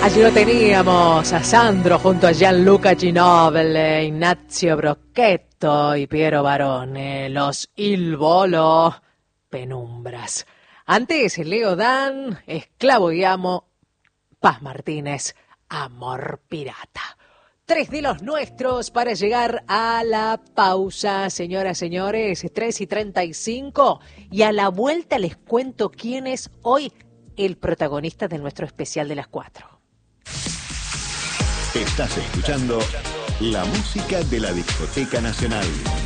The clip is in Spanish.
Allí lo teníamos a Sandro junto a Gianluca Ginóbili, Ignazio Brocchetto y Piero Barone, los Il Volo, Penumbras. Antes Leo Dan, Esclavo y Amo, Paz Martínez, Amor Pirata. 3 de los nuestros para llegar a la pausa, señoras, señores, 3:35. Y a la vuelta les cuento quién es hoy el protagonista de nuestro especial de las 4. Estás escuchando la música de la Discoteca Nacional.